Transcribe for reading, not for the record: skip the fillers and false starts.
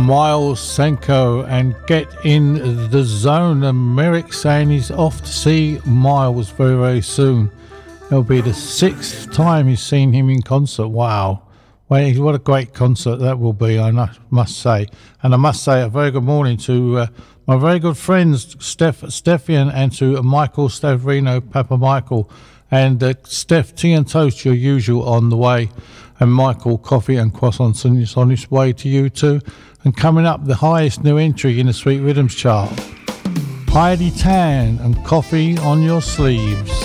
Miles Senko and Get in the Zone. And Merrick saying he's off to see Miles very, very soon. It'll be the 6th time he's seen him in concert. Wow. Well, what a great concert that will be, I must say. And I must say a very good morning to my very good friends, Steffian, and to Michael Stavrino, Papa Michael. And Steph, tea and toast, your usual on the way. And Michael, coffee and croissants, and it's on its way to you too. And coming up, the highest new entry in the Sweet Rhythms chart. Heidi Tan and Coffee on Your Sleeves.